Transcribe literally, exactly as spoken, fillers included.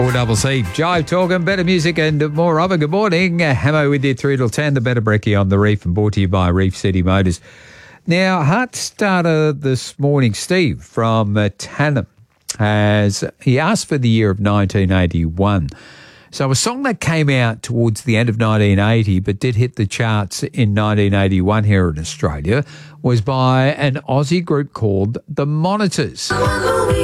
four double C, Jive talking, better music and more of it. Good morning. Uh, Hamo with you three till ten, the Better Brekkie on the Reef, and brought to you by Reef City Motors. Now, Heart starter this morning, Steve from uh, Tannum, has, he asked for the year of nineteen eighty-one. So a song that came out towards the end of nineteen eighty but did hit the charts in nineteen eighty-one here in Australia was by an Aussie group called The Monitors.